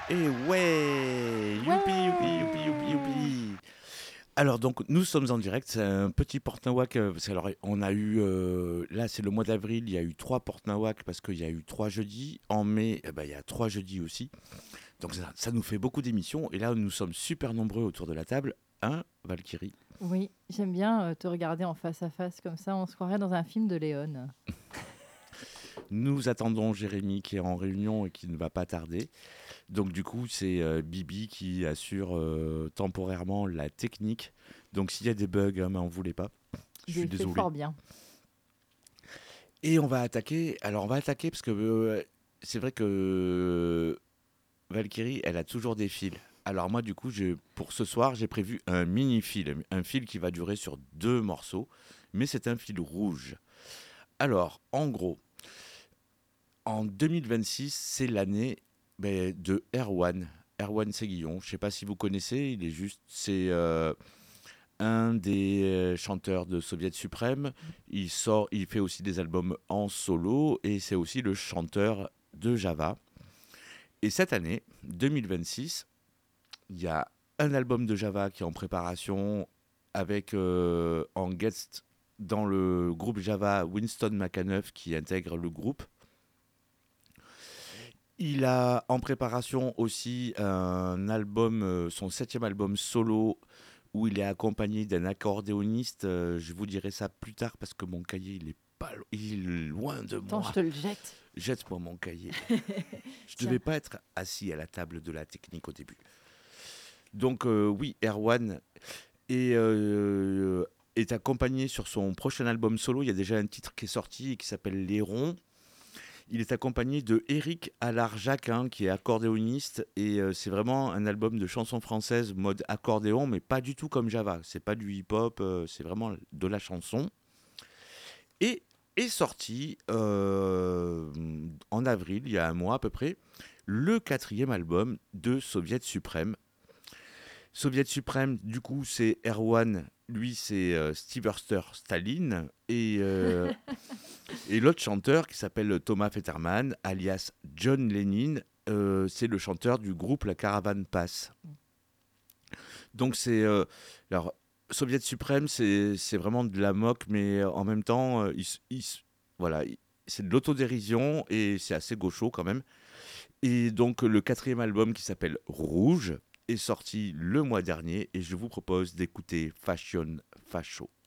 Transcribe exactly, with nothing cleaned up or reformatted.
Et ouais, youpi, youpi, youpi, youpi, Ouais! youpi. Alors donc nous sommes en direct, c'est un petit porte-nawak. euh, parce que alors, on a eu, euh, là c'est le mois d'avril, il y a eu trois porte-nawak parce qu'il y a eu trois jeudis. En mai, eh ben, il y a trois jeudis aussi. Donc ça, ça nous fait beaucoup d'émissions. Et là nous sommes super nombreux autour de la table. Hein, Valkyrie? Oui, j'aime bien euh, te regarder en face à face comme ça, on se croirait dans un film de Léon. Nous attendons Jérémy qui est en réunion et qui ne va pas tarder. Donc du coup, c'est euh, Bibi qui assure euh, temporairement la technique. Donc s'il y a des bugs, hein, mais on voulait pas. Je Il suis le fait désolé. fort bien. Et on va attaquer. Alors on va attaquer parce que euh, c'est vrai que euh, Valkyrie, elle a toujours des fils. Alors moi, du coup, je, pour ce soir, j'ai prévu un mini fil, un fil qui va durer sur deux morceaux, mais c'est un fil rouge. Alors, en gros, en deux mille vingt-six, c'est l'année ben, de Erwan. Erwan Séguillon. Je ne sais pas si vous connaissez. Il est juste, c'est euh, un des euh, chanteurs de Soviet Suprême. Il sort, il fait aussi des albums en solo et c'est aussi le chanteur de Java. Et cette année, deux mille vingt-six, il y a un album de Java qui est en préparation avec euh, en guest dans le groupe Java Winston McAnuff qui intègre le groupe. Il a en préparation aussi un album, euh, son septième album solo, où il est accompagné d'un accordéoniste. Euh, je vous dirai ça plus tard parce que mon cahier, il est pas, lo- il est loin de Attends, je moi. te le jette. Jette-moi mon cahier. Je Tiens. devais pas être assis à la table de la technique au début. Donc euh, oui, Erwan est, euh, est accompagné sur son prochain album solo. Il y a déjà un titre qui est sorti et qui s'appelle Les Ronds. Il est accompagné de Eric Allard-Jacquin, qui est accordéoniste, et euh, c'est vraiment un album de chansons françaises mode accordéon, mais pas du tout comme Java. C'est pas du hip-hop, euh, c'est vraiment de la chanson. Et est sorti euh, en avril, il y a un mois à peu près, le quatrième album de Soviet Suprême. Soviet Suprême, du coup, c'est Erwan, lui, c'est euh, Steve Erster Staline, et euh, et l'autre chanteur qui s'appelle Thomas Fetterman, alias John Lennon, euh, c'est le chanteur du groupe La Caravane Passe. Donc c'est... euh, alors, Soviet Suprême, c'est c'est vraiment de la moque, mais en même temps, euh, il s- il s- voilà, il- c'est de l'autodérision et c'est assez gaucho quand même. Et donc le quatrième album qui s'appelle Rouge est sorti le mois dernier et je vous propose d'écouter Fashion Facho.